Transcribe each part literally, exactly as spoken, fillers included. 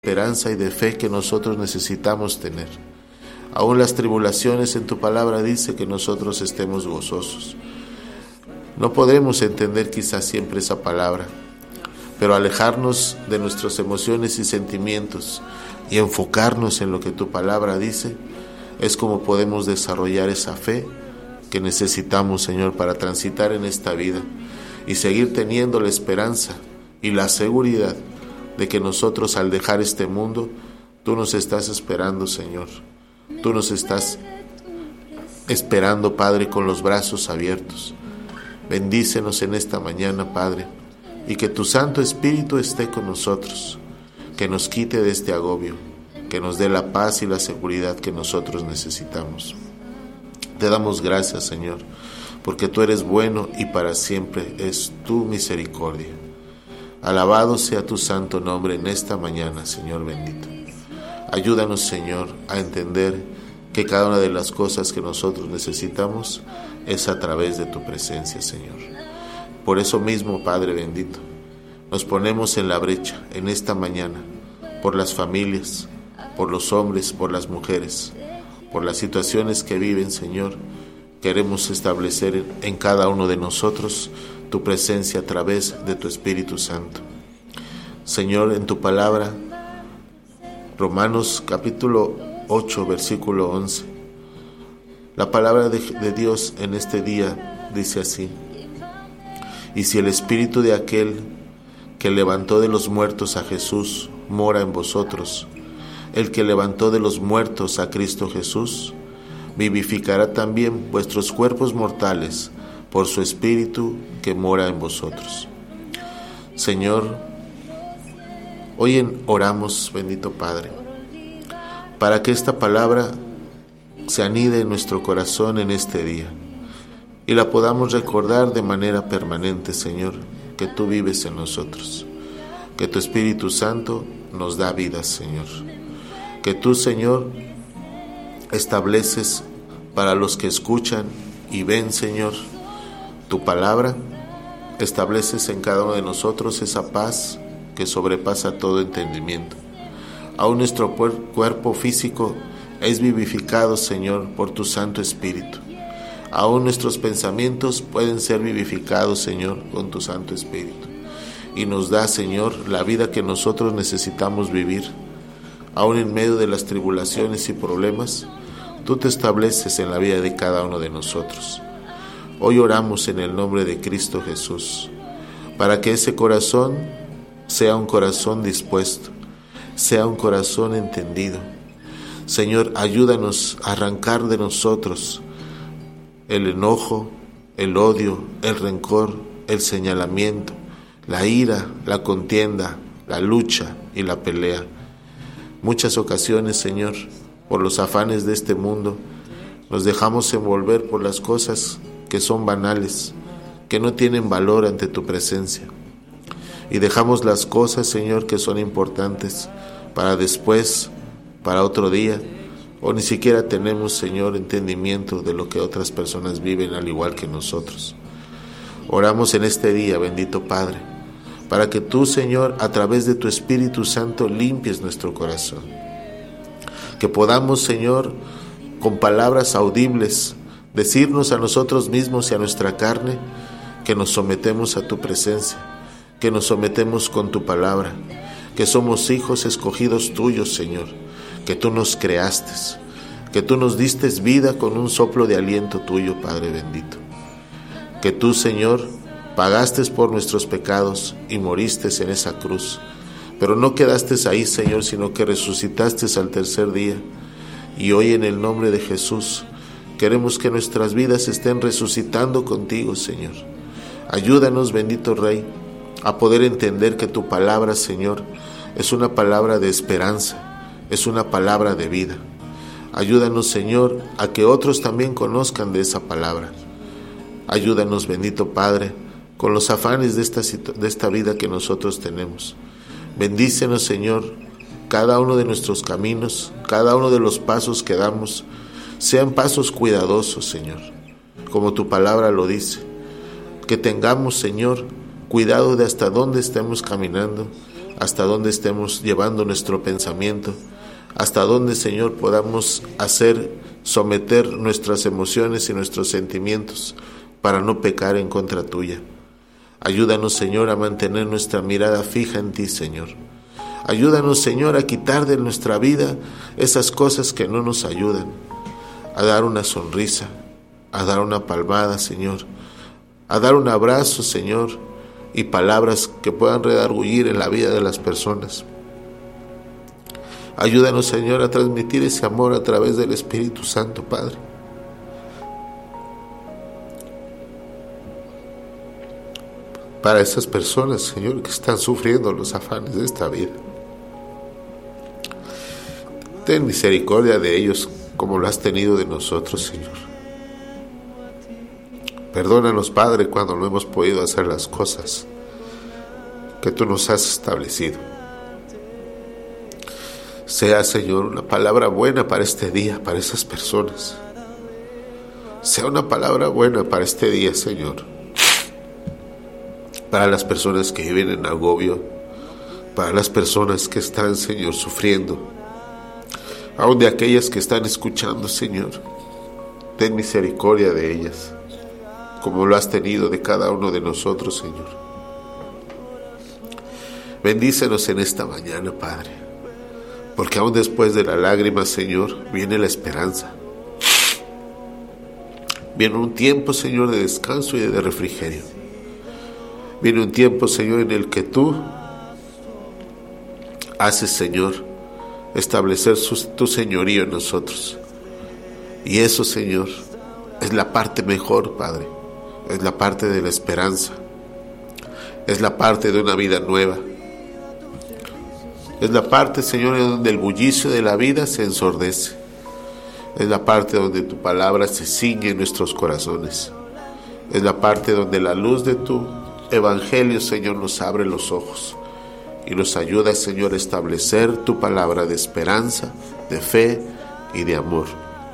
esperanza y de fe que nosotros necesitamos tener. Aún las tribulaciones, en tu palabra dice que nosotros estemos gozosos. No podemos entender quizás siempre esa palabra, pero alejarnos de nuestras emociones y sentimientos y enfocarnos en lo que tu palabra dice, es como podemos desarrollar esa fe que necesitamos, Señor, para transitar en esta vida y seguir teniendo la esperanza y la seguridad de que nosotros, al dejar este mundo, tú nos estás esperando, Señor. Tú nos estás esperando, Padre, con los brazos abiertos. Bendícenos en esta mañana, Padre, y que tu Santo Espíritu esté con nosotros, que nos quite de este agobio, que nos dé la paz y la seguridad que nosotros necesitamos. Te damos gracias, Señor, porque tú eres bueno y para siempre es tu misericordia. Alabado sea tu santo nombre en esta mañana, Señor bendito. Ayúdanos, Señor, a entender que cada una de las cosas que nosotros necesitamos es a través de tu presencia, Señor. Por eso mismo, Padre bendito, nos ponemos en la brecha en esta mañana por las familias, por los hombres, por las mujeres, por las situaciones que viven, Señor. Queremos establecer en cada uno de nosotros tu presencia a través de tu Espíritu Santo. Señor, en tu palabra, Romanos capítulo ocho, versículo once, la palabra de, de Dios en este día dice así: y si el Espíritu de aquel que levantó de los muertos a Jesús mora en vosotros, el que levantó de los muertos a Cristo Jesús, vivificará también vuestros cuerpos mortales por su Espíritu que mora en vosotros. Señor, hoy oramos, bendito Padre, para que esta palabra se anide en nuestro corazón en este día y la podamos recordar de manera permanente, Señor, que tú vives en nosotros, que tu Espíritu Santo nos da vida, Señor, que tú, Señor, estableces para los que escuchan y ven, Señor, tu palabra, estableces en cada uno de nosotros esa paz que sobrepasa todo entendimiento. Aún nuestro cuerpo físico es vivificado, Señor, por tu Santo Espíritu. Aún nuestros pensamientos pueden ser vivificados, Señor, con tu Santo Espíritu. Y nos da, Señor, la vida que nosotros necesitamos vivir. Aún en medio de las tribulaciones y problemas, tú te estableces en la vida de cada uno de nosotros. Hoy oramos en el nombre de Cristo Jesús, para que ese corazón sea un corazón dispuesto, sea un corazón entendido. Señor, ayúdanos a arrancar de nosotros el enojo, el odio, el rencor, el señalamiento, la ira, la contienda, la lucha y la pelea. Muchas ocasiones, Señor, por los afanes de este mundo, nos dejamos envolver por las cosas que son banales, que no tienen valor ante tu presencia. Y dejamos las cosas, Señor, que son importantes para después, para otro día, o ni siquiera tenemos, Señor, entendimiento de lo que otras personas viven al igual que nosotros. Oramos en este día, bendito Padre, para que tú, Señor, a través de tu Espíritu Santo limpies nuestro corazón. Que podamos, Señor, con palabras audibles, decirnos a nosotros mismos y a nuestra carne que nos sometemos a tu presencia, que nos sometemos con tu palabra, que somos hijos escogidos tuyos, Señor, que tú nos creaste, que tú nos diste vida con un soplo de aliento tuyo, Padre bendito, que tú, Señor, pagaste por nuestros pecados y moriste en esa cruz, pero no quedaste ahí, Señor, sino que resucitaste al tercer día. Y hoy, en el nombre de Jesús, queremos que nuestras vidas estén resucitando contigo, Señor. Ayúdanos, bendito Rey, a poder entender que tu palabra, Señor, es una palabra de esperanza, es una palabra de vida. Ayúdanos, Señor, a que otros también conozcan de esa palabra. Ayúdanos, bendito Padre, con los afanes de esta, de esta vida que nosotros tenemos. Bendícenos, Señor, cada uno de nuestros caminos, cada uno de los pasos que damos, sean pasos cuidadosos, Señor, como tu palabra lo dice. Que tengamos, Señor, cuidado de hasta dónde estemos caminando, hasta dónde estemos llevando nuestro pensamiento, hasta dónde, Señor, podamos hacer, someter nuestras emociones y nuestros sentimientos para no pecar en contra tuya. Ayúdanos, Señor, a mantener nuestra mirada fija en ti, Señor. Ayúdanos, Señor, a quitar de nuestra vida esas cosas que no nos ayudan, a dar una sonrisa, a dar una palmada, Señor, a dar un abrazo, Señor, y palabras que puedan redarguir en la vida de las personas. Ayúdanos, Señor, a transmitir ese amor a través del Espíritu Santo, Padre. Para esas personas, Señor, que están sufriendo los afanes de esta vida. Ten misericordia de ellos como lo has tenido de nosotros, Señor. Perdónanos, Padre, cuando no hemos podido hacer las cosas que tú nos has establecido. Sea, Señor, una palabra buena para este día, para esas personas. Sea una palabra buena para este día, Señor. Para las personas que viven en agobio, para las personas que están, Señor, sufriendo, aún de aquellas que están escuchando, Señor. Ten misericordia de ellas, como lo has tenido de cada uno de nosotros, Señor. Bendícenos en esta mañana, Padre, porque aún después de la lágrima, Señor, viene la esperanza. Viene un tiempo, Señor, de descanso y de refrigerio. Viene un tiempo, Señor, en el que tú haces, Señor, establecer su, tu señorío en nosotros. Y eso, Señor, es la parte mejor, Padre. Es la parte de la esperanza. Es la parte de una vida nueva. Es la parte, Señor, en donde el bullicio de la vida se ensordece. Es la parte donde tu palabra se ciñe en nuestros corazones. Es la parte donde la luz de tu Evangelio, Señor, nos abre los ojos y nos ayuda, Señor, a establecer tu palabra de esperanza, de fe y de amor.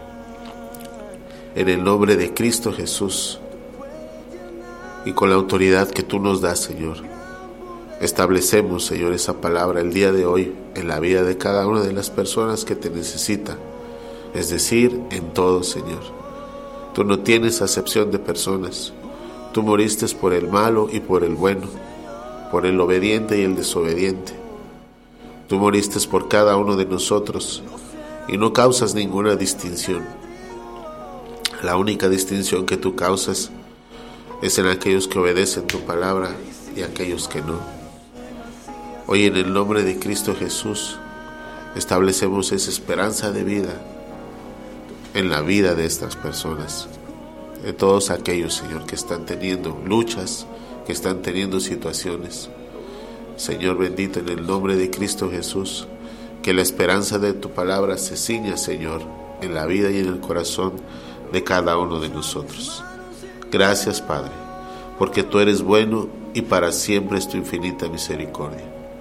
En el nombre de Cristo Jesús y con la autoridad que tú nos das, Señor, establecemos, Señor, esa palabra el día de hoy en la vida de cada una de las personas que te necesitan, es decir, en todo, Señor. Tú no tienes acepción de personas. Tú moriste por el malo y por el bueno, por el obediente y el desobediente. Tú moriste por cada uno de nosotros y no causas ninguna distinción. La única distinción que tú causas es en aquellos que obedecen tu palabra y aquellos que no. Hoy, en el nombre de Cristo Jesús, establecemos esa esperanza de vida en la vida de estas personas. De todos aquellos, Señor, que están teniendo luchas, que están teniendo situaciones. Señor bendito, en el nombre de Cristo Jesús, que la esperanza de tu palabra se ciña, Señor, en la vida y en el corazón de cada uno de nosotros. Gracias, Padre, porque tú eres bueno y para siempre es tu infinita misericordia.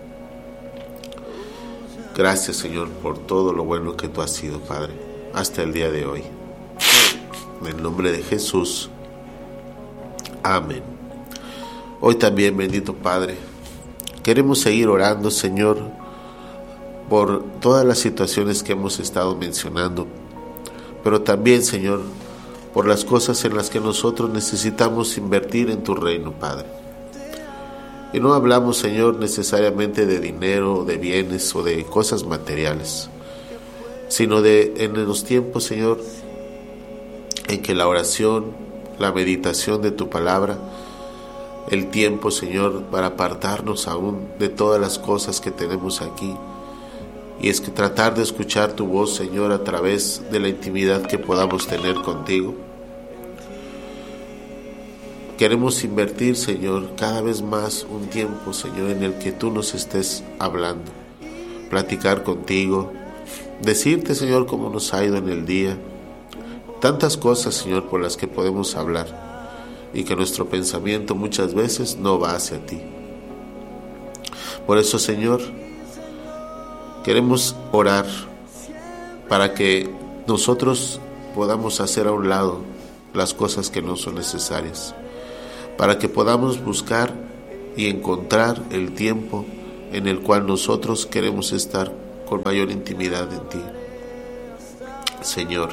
Gracias, Señor, por todo lo bueno que tú has sido, Padre, hasta el día de hoy. En el nombre de Jesús. Amén. Hoy también, bendito Padre, queremos seguir orando, Señor, por todas las situaciones que hemos estado mencionando, pero también, Señor, por las cosas en las que nosotros necesitamos invertir en tu reino, Padre. Y no hablamos, Señor, necesariamente de dinero, de bienes o de cosas materiales, sino de en los tiempos, Señor, en que la oración, la meditación de tu palabra, el tiempo, Señor, para apartarnos aún de todas las cosas que tenemos aquí, y es que tratar de escuchar tu voz, Señor, a través de la intimidad que podamos tener contigo. Queremos invertir, Señor, cada vez más un tiempo, Señor, en el que tú nos estés hablando, platicar contigo, decirte, Señor, cómo nos ha ido en el día. Tantas cosas, Señor, por las que podemos hablar y que nuestro pensamiento muchas veces no va hacia ti. Por eso, Señor, queremos orar para que nosotros podamos hacer a un lado las cosas que no son necesarias, para que podamos buscar y encontrar el tiempo en el cual nosotros queremos estar con mayor intimidad en ti. Señor,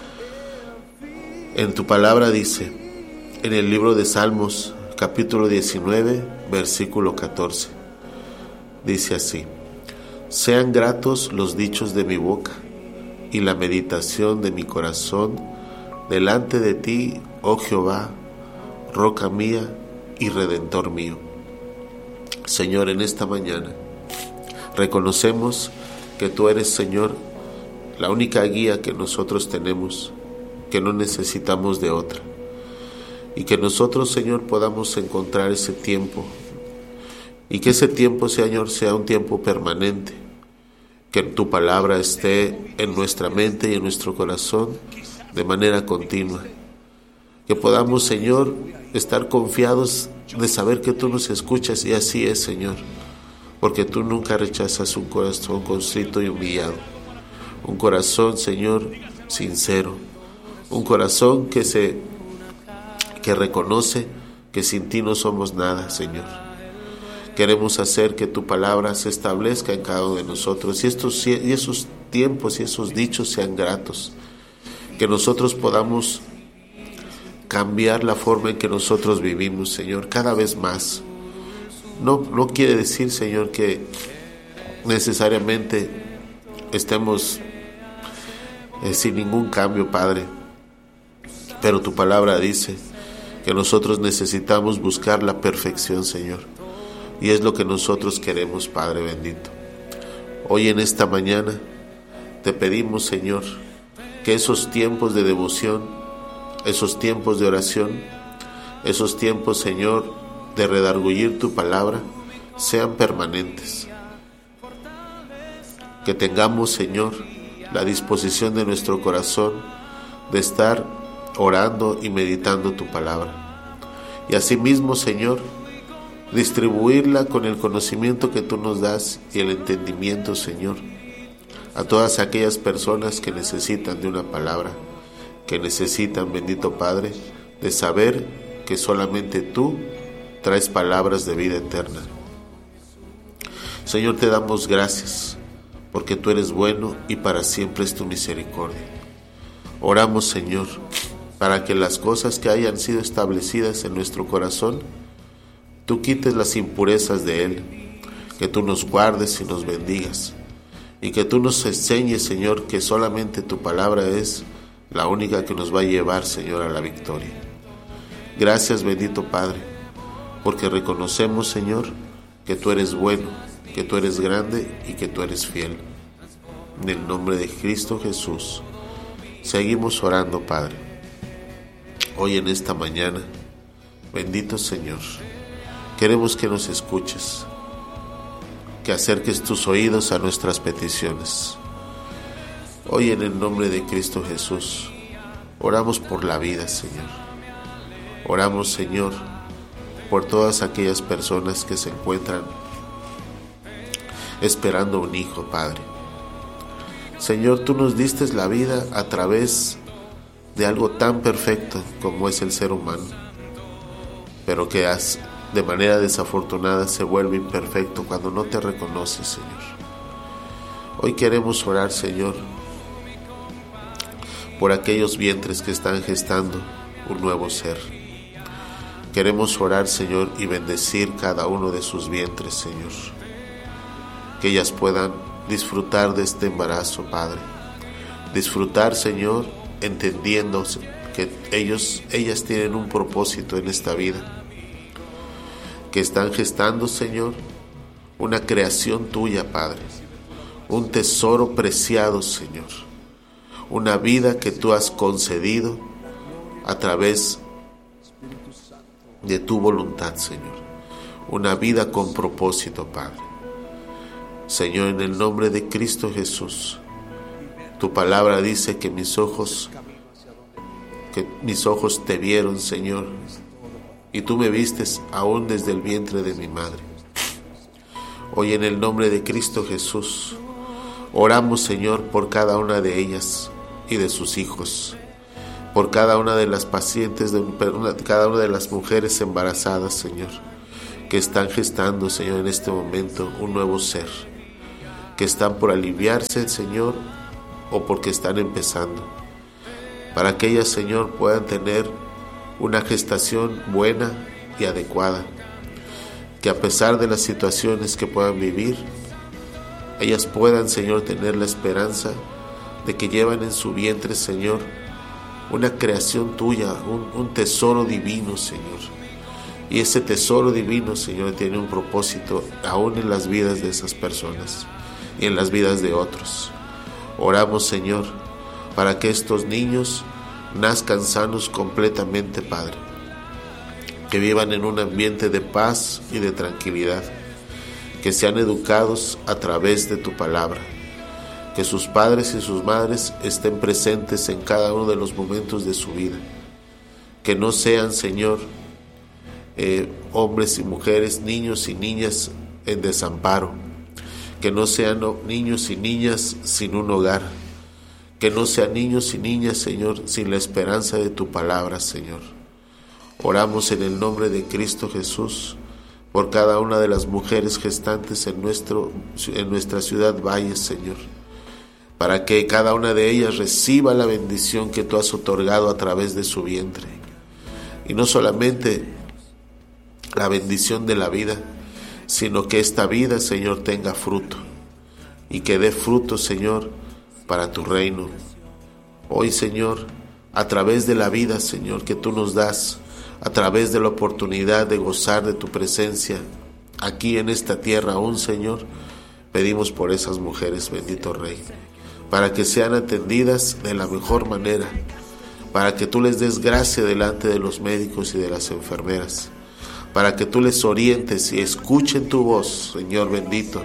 en tu palabra dice, en el libro de Salmos, capítulo diecinueve, versículo catorce, dice así: sean gratos los dichos de mi boca y la meditación de mi corazón delante de ti, oh Jehová, roca mía y redentor mío. Señor, en esta mañana reconocemos que tú eres, Señor, la única guía que nosotros tenemos, que no necesitamos de otra, y que nosotros, Señor, podamos encontrar ese tiempo, y que ese tiempo, Señor, sea un tiempo permanente, que tu palabra esté en nuestra mente y en nuestro corazón de manera continua, que podamos, Señor, estar confiados de saber que tú nos escuchas, y así es, Señor, porque tú nunca rechazas un corazón contrito y humillado, un corazón, Señor, sincero, un corazón que se que reconoce que sin ti no somos nada, Señor. Queremos hacer que tu palabra se establezca en cada uno de nosotros, y estos y esos tiempos y esos dichos sean gratos, que nosotros podamos cambiar la forma en que nosotros vivimos, Señor, cada vez más. No, no quiere decir, Señor, que necesariamente estemos eh, sin ningún cambio, Padre, pero tu palabra dice que nosotros necesitamos buscar la perfección, Señor, y es lo que nosotros queremos, Padre bendito. Hoy en esta mañana te pedimos, Señor, que esos tiempos de devoción, esos tiempos de oración, esos tiempos, Señor, de redargullir tu palabra, sean permanentes. Que tengamos, Señor, la disposición de nuestro corazón de estar orando y meditando tu palabra. Y asimismo, Señor, distribuirla con el conocimiento que tú nos das y el entendimiento, Señor, a todas aquellas personas que necesitan de una palabra, que necesitan, bendito Padre, de saber que solamente tú traes palabras de vida eterna. Señor, te damos gracias, porque tú eres bueno y para siempre es tu misericordia. Oramos, Señor, para que las cosas que hayan sido establecidas en nuestro corazón, tú quites las impurezas de él, que tú nos guardes y nos bendigas, y que tú nos enseñes, Señor, que solamente tu palabra es la única que nos va a llevar, Señor, a la victoria. Gracias, bendito Padre, porque reconocemos, Señor, que tú eres bueno, que tú eres grande y que tú eres fiel. En el nombre de Cristo Jesús, seguimos orando, Padre. Hoy en esta mañana, bendito Señor, queremos que nos escuches, que acerques tus oídos a nuestras peticiones. Hoy en el nombre de Cristo Jesús, oramos por la vida, Señor. Oramos, Señor, por todas aquellas personas que se encuentran esperando un hijo, Padre. Señor, tú nos diste la vida a través de algo tan perfecto como es el ser humano, pero que has, de manera desafortunada se vuelve imperfecto cuando no te reconoces, Señor. Hoy queremos orar, Señor, por aquellos vientres que están gestando un nuevo ser. Queremos orar, Señor, y bendecir cada uno de sus vientres, Señor. Que ellas puedan disfrutar de este embarazo, Padre. Disfrutar, Señor, entendiendo que ellos, ellas tienen un propósito en esta vida. Que están gestando, Señor, una creación tuya, Padre. Un tesoro preciado, Señor. Una vida que tú has concedido a través de tu voluntad, Señor. Una vida con propósito, Padre. Señor, en el nombre de Cristo Jesús, tu palabra dice que mis ojos, que mis ojos te vieron, Señor, y tú me vistes aún desde el vientre de mi madre. Hoy en el nombre de Cristo Jesús, oramos, Señor, por cada una de ellas y de sus hijos, por cada una de las pacientes, de cada una de las mujeres embarazadas, Señor, que están gestando, Señor, en este momento un nuevo ser, que están por aliviarse, Señor, o porque están empezando, para que ellas, Señor, puedan tener una gestación buena y adecuada, que a pesar de las situaciones que puedan vivir, ellas puedan, Señor, tener la esperanza de que llevan en su vientre, Señor, una creación tuya, un, un tesoro divino, Señor. Y ese tesoro divino, Señor, tiene un propósito aún en las vidas de esas personas y en las vidas de otros. Oramos, Señor, para que estos niños nazcan sanos completamente, Padre, que vivan en un ambiente de paz y de tranquilidad, que sean educados a través de tu palabra, que sus padres y sus madres estén presentes en cada uno de los momentos de su vida, que no sean, Señor, eh, hombres y mujeres, niños y niñas en desamparo, que no sean niños y niñas sin un hogar, que no sean niños y niñas, Señor, sin la esperanza de tu palabra, Señor. Oramos en el nombre de Cristo Jesús por cada una de las mujeres gestantes en, nuestro, en nuestra ciudad Valles, Señor, para que cada una de ellas reciba la bendición que tú has otorgado a través de su vientre. Y no solamente la bendición de la vida, sino que esta vida, Señor, tenga fruto, y que dé fruto, Señor, para tu reino. Hoy, Señor, a través de la vida, Señor, que tú nos das, a través de la oportunidad de gozar de tu presencia aquí en esta tierra aún, Señor, pedimos por esas mujeres, bendito Rey, para que sean atendidas de la mejor manera, para que tú les des gracia delante de los médicos y de las enfermeras, para que tú les orientes y escuchen tu voz, Señor bendito,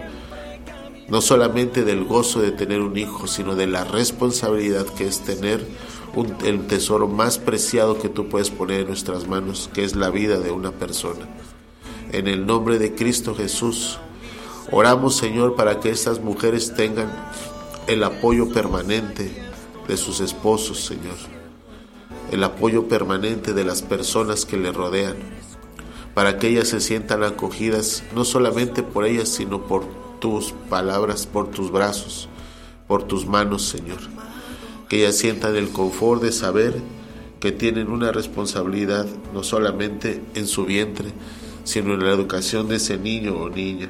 no solamente del gozo de tener un hijo, sino de la responsabilidad que es tener un, el tesoro más preciado que tú puedes poner en nuestras manos, que es la vida de una persona. En el nombre de Cristo Jesús, oramos, Señor, para que estas mujeres tengan el apoyo permanente de sus esposos, Señor, el apoyo permanente de las personas que le rodean, para que ellas se sientan acogidas, no solamente por ellas, sino por tus palabras, por tus brazos, por tus manos, Señor. Que ellas sientan el confort de saber que tienen una responsabilidad, no solamente en su vientre, sino en la educación de ese niño o niña.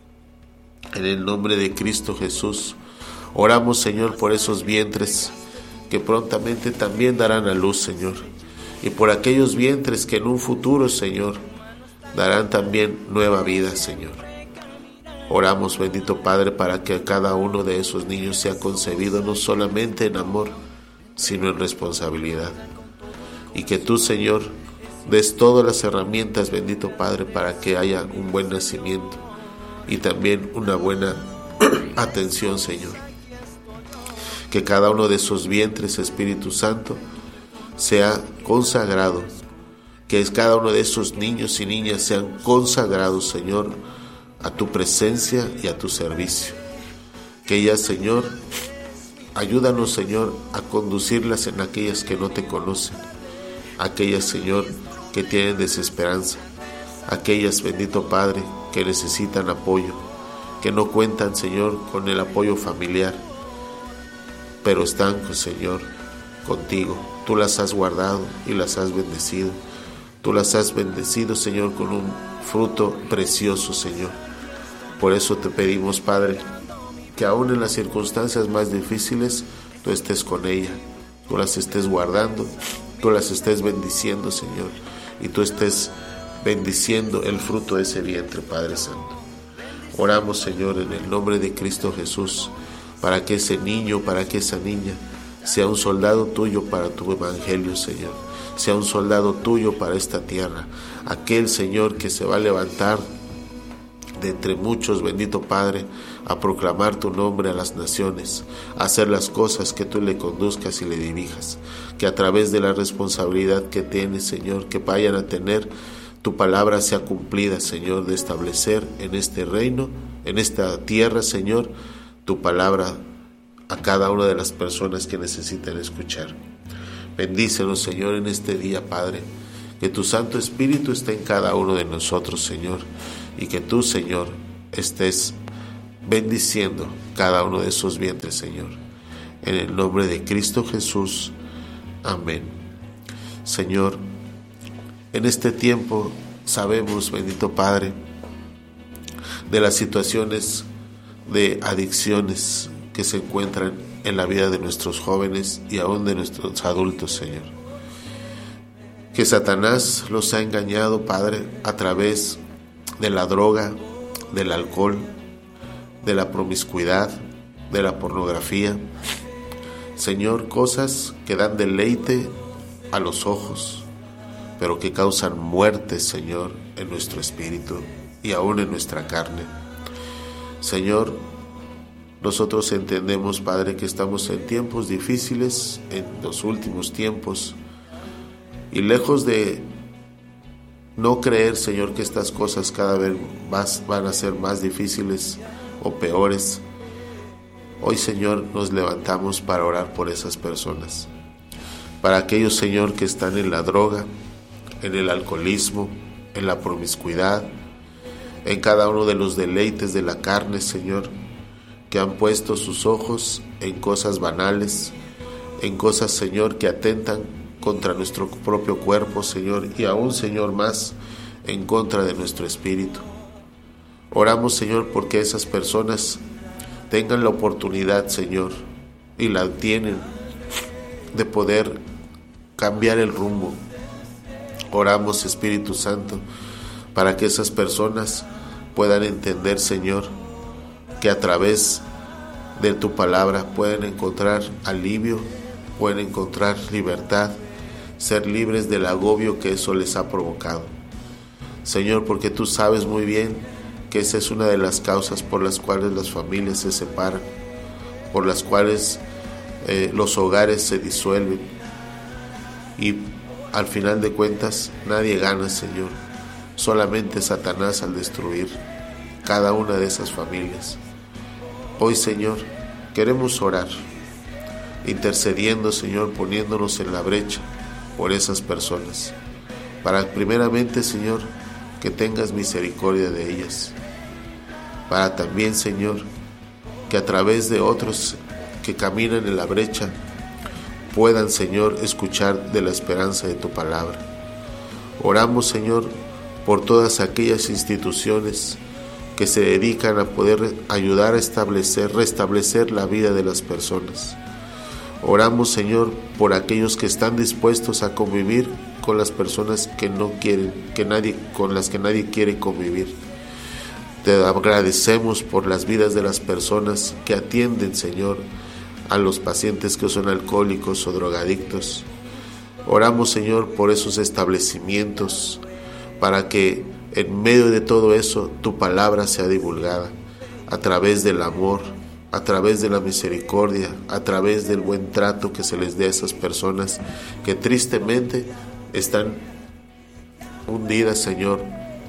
En el nombre de Cristo Jesús, oramos, Señor, por esos vientres que prontamente también darán a luz, Señor, y por aquellos vientres que en un futuro, Señor, darán también nueva vida, Señor. Oramos, bendito Padre, para que cada uno de esos niños sea concebido no solamente en amor, sino en responsabilidad, y que tú, Señor, des todas las herramientas, bendito Padre, para que haya un buen nacimiento y también una buena atención, Señor. Que cada uno de esos vientres, Espíritu Santo, sea consagrado, que cada uno de esos niños y niñas sean consagrados, Señor, a tu presencia y a tu servicio. Que ellas, Señor, ayúdanos, Señor, a conducirlas en aquellas que no te conocen, aquellas, Señor, que tienen desesperanza, aquellas, bendito Padre, que necesitan apoyo, que no cuentan, Señor, con el apoyo familiar, pero están, Señor, contigo. Tú las has guardado y las has bendecido. Tú las has bendecido, Señor, con un fruto precioso, Señor. Por eso te pedimos, Padre, que aún en las circunstancias más difíciles, tú estés con ella, tú las estés guardando, tú las estés bendiciendo, Señor, y tú estés bendiciendo el fruto de ese vientre, Padre Santo. Oramos, Señor, en el nombre de Cristo Jesús, para que ese niño, para que esa niña sea un soldado tuyo para tu evangelio, Señor, sea un soldado tuyo para esta tierra, aquel, Señor, que se va a levantar de entre muchos, bendito Padre, a proclamar tu nombre a las naciones, a hacer las cosas que tú le conduzcas y le dirijas, que a través de la responsabilidad que tienes, Señor, que vayan a tener, tu palabra sea cumplida, Señor, de establecer en este reino, en esta tierra, Señor, tu palabra a cada una de las personas que necesitan escuchar. Bendícenos, Señor, en este día, Padre, Que tu Santo Espíritu esté en cada uno de nosotros, Señor, y que tú, Señor, estés bendiciendo cada uno de esos vientres, Señor. En el nombre de Cristo Jesús. Amén. Señor, en este tiempo sabemos, bendito Padre, de las situaciones de adicciones que se encuentran en la vida de nuestros jóvenes y aún de nuestros adultos, Señor. Que Satanás los ha engañado, Padre, a través de la droga, del alcohol, de la promiscuidad, de la pornografía. Señor, cosas que dan deleite a los ojos, pero que causan muerte, Señor, en nuestro espíritu y aún en nuestra carne. Señor, nosotros entendemos, Padre, que estamos en tiempos difíciles, en los últimos tiempos, y lejos de no creer, Señor, que estas cosas cada vez más van a ser más difíciles o peores, hoy, Señor, nos levantamos para orar por esas personas, para aquellos, Señor, que están en la droga, en el alcoholismo, en la promiscuidad, en cada uno de los deleites de la carne, Señor, que han puesto sus ojos en cosas banales, en cosas, Señor, que atentan contra nuestro propio cuerpo, Señor, y aún, Señor, más en contra de nuestro espíritu. Oramos, Señor, porque esas personas tengan la oportunidad, Señor, y la tienen, de poder cambiar el rumbo. Oramos, Espíritu Santo, para que esas personas puedan entender, Señor, que a través de tu palabra pueden encontrar alivio, pueden encontrar libertad, ser libres del agobio que eso les ha provocado. Señor, porque tú sabes muy bien que esa es una de las causas por las cuales las familias se separan, por las cuales eh, los hogares se disuelven, y al final de cuentas nadie gana, Señor, solamente Satanás al destruir cada una de esas familias. Hoy, Señor, queremos orar, intercediendo, Señor, poniéndonos en la brecha por esas personas, para primeramente, Señor, que tengas misericordia de ellas, para también, Señor, que a través de otros que caminan en la brecha puedan, Señor, escuchar de la esperanza de tu palabra. Oramos, Señor, por todas aquellas instituciones que se dedican a poder ayudar a establecer, restablecer la vida de las personas. Oramos, Señor, por aquellos que están dispuestos a convivir con las personas que no quieren, que nadie, con las que nadie quiere convivir. Te agradecemos por las vidas de las personas que atienden, Señor, a los pacientes que son alcohólicos o drogadictos. Oramos, Señor, por esos establecimientos, para que en medio de todo eso tu palabra sea divulgada a través del amor, a través de la misericordia, a través del buen trato que se les dé a esas personas que tristemente están hundidas, Señor,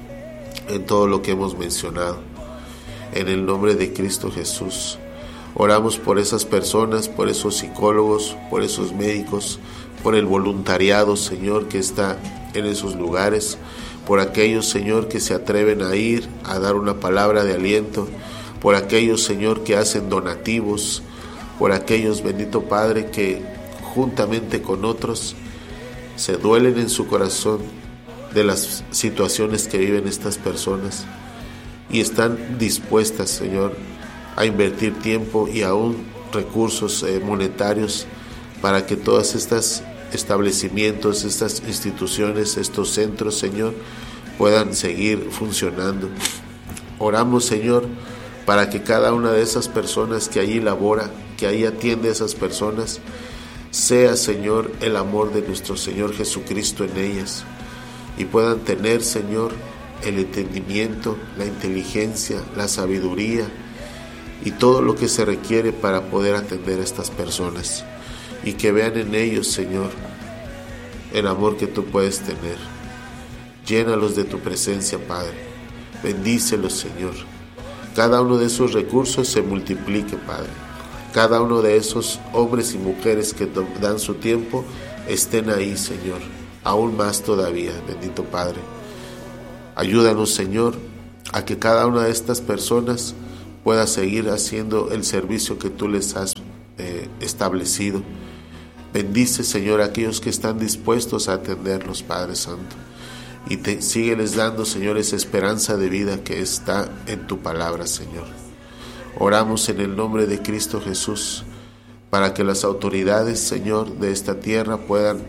en todo lo que hemos mencionado. En el nombre de Cristo Jesús, oramos por esas personas, por esos psicólogos, por esos médicos, por el voluntariado, Señor, que está en esos lugares, por aquellos, Señor, que se atreven a ir a dar una palabra de aliento, por aquellos, Señor, que hacen donativos, por aquellos, bendito Padre, que juntamente con otros se duelen en su corazón de las situaciones que viven estas personas y están dispuestas, Señor, a invertir tiempo y aún recursos eh, monetarios para que todas estas establecimientos, estas instituciones, estos centros, Señor, puedan seguir funcionando. Oramos, Señor, para que cada una de esas personas que allí labora, que ahí atiende a esas personas, sea, Señor, el amor de nuestro Señor Jesucristo en ellas, y puedan tener, Señor, el entendimiento, la inteligencia, la sabiduría y todo lo que se requiere para poder atender a estas personas, y que vean en ellos, Señor, el amor que tú puedes tener. Llénalos de tu presencia, Padre. Bendícelos, Señor. Cada uno de esos recursos se multiplique, Padre. Cada uno de esos hombres y mujeres que dan su tiempo estén ahí, Señor, aún más todavía, bendito Padre. Ayúdanos, Señor, a que cada una de estas personas pueda seguir haciendo el servicio que tú les has eh, establecido. Bendice, Señor, a aquellos que están dispuestos a atenderlos, Padre Santo. Y te, sígueles dando, Señor, esa esperanza de vida que está en tu palabra, Señor. Oramos en el nombre de Cristo Jesús, para que las autoridades, Señor, de esta tierra puedan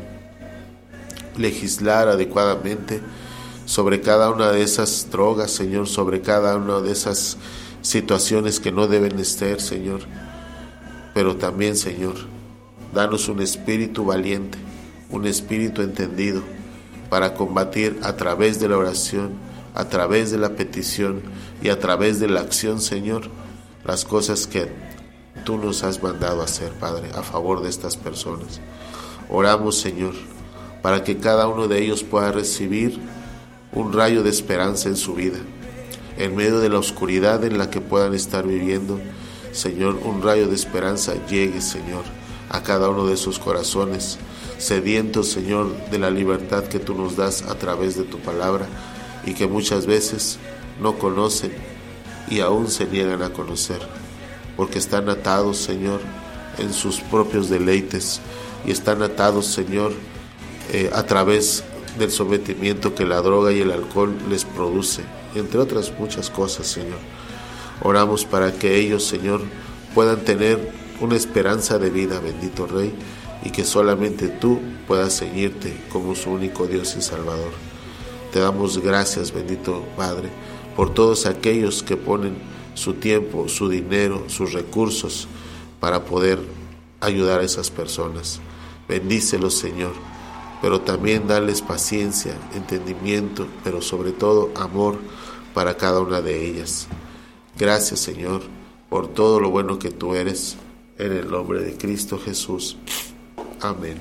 legislar adecuadamente sobre cada una de esas drogas, Señor, sobre cada una de esas situaciones que no deben estar, Señor. Pero también, Señor, danos un espíritu valiente, un espíritu entendido, para combatir a través de la oración, a través de la petición y a través de la acción, Señor, las cosas que tú nos has mandado a hacer, Padre, a favor de estas personas. Oramos, Señor, para que cada uno de ellos pueda recibir un rayo de esperanza en su vida. En medio de la oscuridad en la que puedan estar viviendo, Señor, un rayo de esperanza llegue, Señor, a cada uno de sus corazones, sedientos, Señor, de la libertad que tú nos das a través de tu palabra y que muchas veces no conocen y aún se niegan a conocer, porque están atados, Señor, en sus propios deleites y están atados, Señor, eh, a través del sometimiento que la droga y el alcohol les produce, entre otras muchas cosas, Señor. Oramos para que ellos, Señor, puedan tener una esperanza de vida, bendito Rey, y que solamente tú puedas seguirte como su único Dios y Salvador. Te damos gracias, bendito Padre, por todos aquellos que ponen su tiempo, su dinero, sus recursos para poder ayudar a esas personas. Bendícelos, Señor, pero también dales paciencia, entendimiento, pero sobre todo amor para cada una de ellas. Gracias, Señor, por todo lo bueno que tú eres, en el nombre de Cristo Jesús. Amén.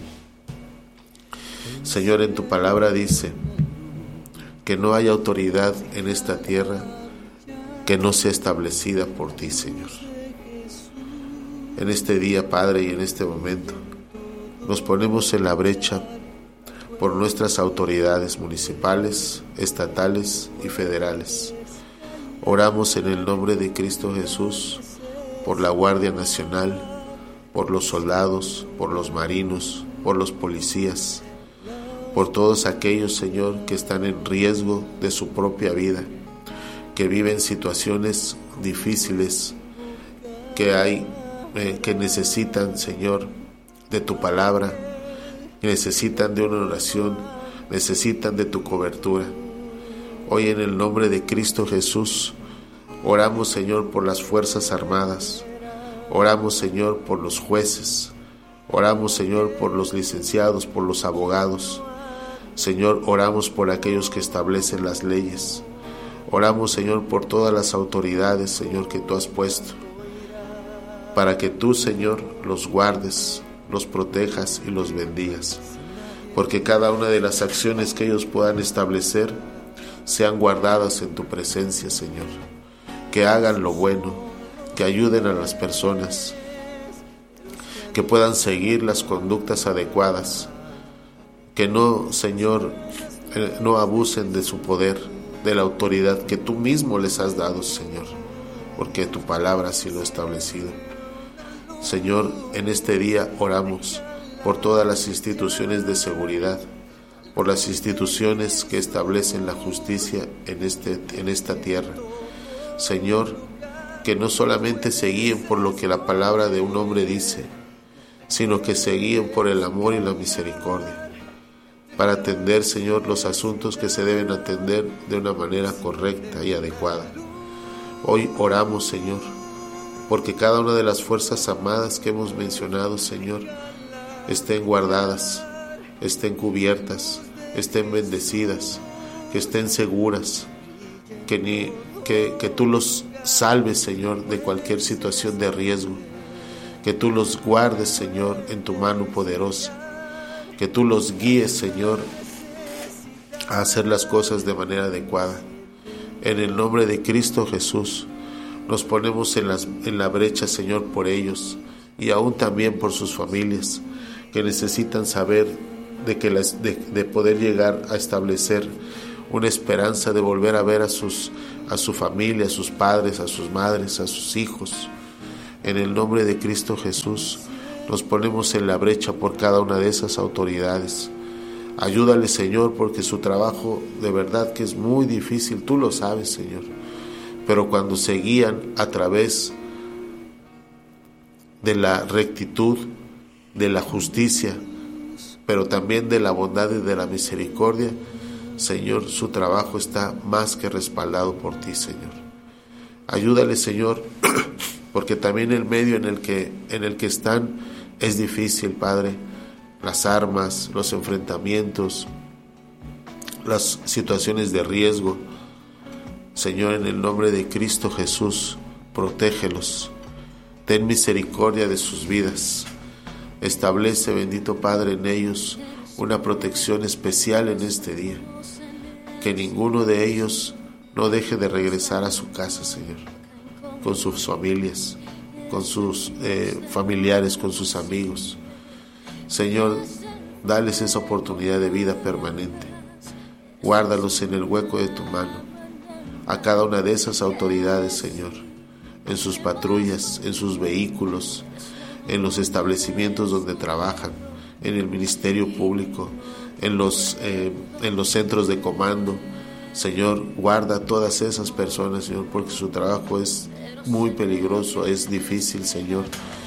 Señor, en tu palabra dice que no hay autoridad en esta tierra que no sea establecida por ti, Señor. En este día, Padre, y en este momento, nos ponemos en la brecha por nuestras autoridades municipales, estatales y federales. Oramos en el nombre de Cristo Jesús por la Guardia Nacional, por los soldados, por los marinos, por los policías, por todos aquellos, Señor, que están en riesgo de su propia vida, que viven situaciones difíciles, que hay, eh, que necesitan, Señor, de tu palabra, que necesitan de una oración, necesitan de tu cobertura. Hoy en el nombre de Cristo Jesús, oramos, Señor, por las Fuerzas Armadas, oramos, Señor, por los jueces, oramos, Señor, por los licenciados, por los abogados. Señor, oramos por aquellos que establecen las leyes. Oramos, Señor, por todas las autoridades, Señor, que tú has puesto, para que tú, Señor, los guardes, los protejas y los bendigas, porque cada una de las acciones que ellos puedan establecer sean guardadas en tu presencia, Señor, que hagan lo bueno, que ayuden a las personas, que puedan seguir las conductas adecuadas, que no, Señor, eh, no abusen de su poder, de la autoridad que tú mismo les has dado, Señor, porque tu palabra así lo ha establecido. Señor, en este día oramos por todas las instituciones de seguridad, por las instituciones que establecen la justicia en, este, en esta tierra. Señor, que no solamente se guíen por lo que la palabra de un hombre dice, sino que se guíen por el amor y la misericordia, para atender, Señor, los asuntos que se deben atender de una manera correcta y adecuada. Hoy oramos, Señor, porque cada una de las fuerzas armadas que hemos mencionado, Señor, estén guardadas, estén cubiertas, estén bendecidas, que estén seguras, que, ni, que, que tú los salves, Señor, de cualquier situación de riesgo, que tú los guardes, Señor, en tu mano poderosa, que tú los guíes, Señor, a hacer las cosas de manera adecuada. En el nombre de Cristo Jesús, nos ponemos en, las, en la brecha, Señor, por ellos y aún también por sus familias, que necesitan saber de, que las, de, de poder llegar a establecer una esperanza de volver a ver a, sus, a su familia, a sus padres, a sus madres, a sus hijos. En el nombre de Cristo Jesús, nos ponemos en la brecha por cada una de esas autoridades. Ayúdale, Señor, porque su trabajo de verdad que es muy difícil, tú lo sabes, Señor. Pero cuando se guían a través de la rectitud, de la justicia, pero también de la bondad y de la misericordia, Señor, su trabajo está más que respaldado por ti, Señor. Ayúdale, Señor, porque también el medio en el que, en el que están es difícil, Padre. Las armas, los enfrentamientos, las situaciones de riesgo. Señor, en el nombre de Cristo Jesús, protégelos. Ten misericordia de sus vidas. Establece, bendito Padre, en ellos una protección especial en este día. Que ninguno de ellos no deje de regresar a su casa, Señor, con sus familias, con sus eh, familiares, con sus amigos. Señor, dales esa oportunidad de vida permanente. Guárdalos en el hueco de tu mano. A cada una de esas autoridades, Señor, en sus patrullas, en sus vehículos, en los establecimientos donde trabajan, en el ministerio público, en los, eh, en los centros de comando. Señor, guarda a todas esas personas, Señor, porque su trabajo es muy peligroso, es difícil, Señor.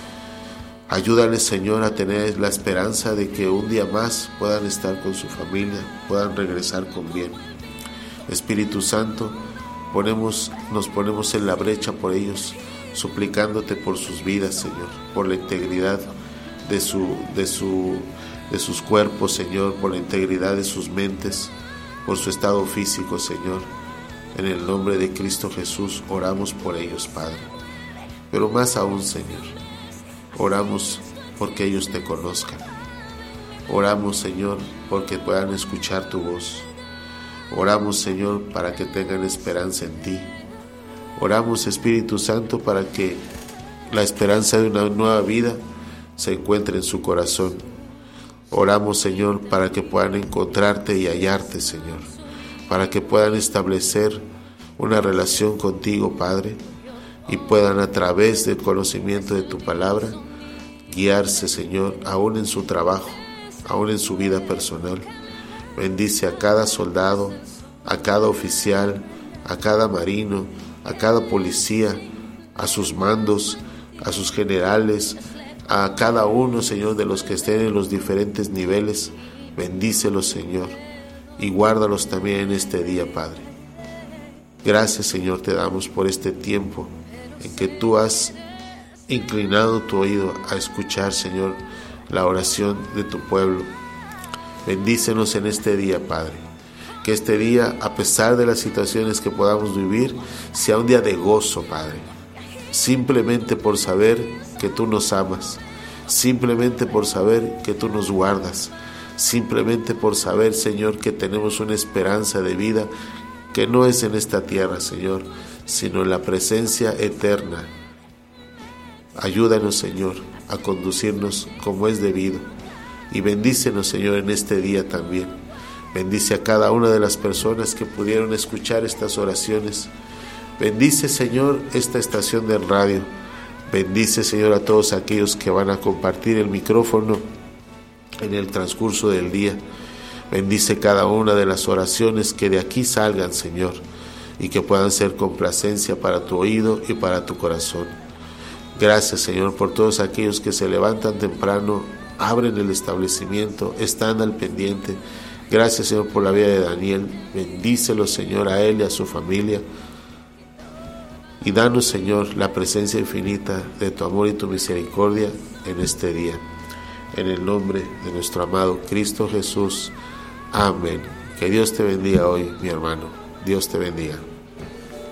Ayúdales, Señor, a tener la esperanza de que un día más puedan estar con su familia, puedan regresar con bien. Espíritu Santo, ponemos, nos ponemos en la brecha por ellos, suplicándote por sus vidas, Señor, por la integridad de, su, de, su, de sus cuerpos, Señor, por la integridad de sus mentes, por su estado físico, Señor. En el nombre de Cristo Jesús oramos por ellos, Padre. Pero más aún, Señor, oramos porque ellos te conozcan. Oramos, Señor, porque puedan escuchar tu voz. Oramos, Señor, para que tengan esperanza en ti. Oramos, Espíritu Santo, para que la esperanza de una nueva vida se encuentre en su corazón. Oramos, Señor, para que puedan encontrarte y hallarte, Señor, para que puedan establecer una relación contigo, Padre, y puedan, a través del conocimiento de tu palabra, guiarse, Señor, aún en su trabajo, aún en su vida personal. Bendice a cada soldado, a cada oficial, a cada marino, a cada policía, a sus mandos, a sus generales, a cada uno, Señor, de los que estén en los diferentes niveles. Bendícelos, Señor, y guárdalos también en este día, Padre. Gracias, Señor, te damos por este tiempo en que tú has inclinado tu oído a escuchar, Señor, la oración de tu pueblo. Bendícenos en este día, Padre. Que este día, a pesar de las situaciones que podamos vivir, sea un día de gozo, Padre. Simplemente por saber que tú nos amas. Simplemente por saber que tú nos guardas. Simplemente por saber, Señor, que tenemos una esperanza de vida que no es en esta tierra, Señor, sino en la presencia eterna. Ayúdanos, Señor, a conducirnos como es debido. Y bendícenos, Señor, en este día también. Bendice a cada una de las personas que pudieron escuchar estas oraciones. Bendice, Señor, esta estación de radio. Bendice, Señor, a todos aquellos que van a compartir el micrófono en el transcurso del día. Bendice cada una de las oraciones que de aquí salgan, Señor, y que puedan ser complacencia para tu oído y para tu corazón. Gracias, Señor, por todos aquellos que se levantan temprano, abren el establecimiento, están al pendiente. Gracias, Señor, por la vida de Daniel. Bendícelo, Señor, a él y a su familia. Y danos, Señor, la presencia infinita de tu amor y tu misericordia en este día. En el nombre de nuestro amado Cristo Jesús. Amén. Que Dios te bendiga hoy, mi hermano. Dios te bendiga.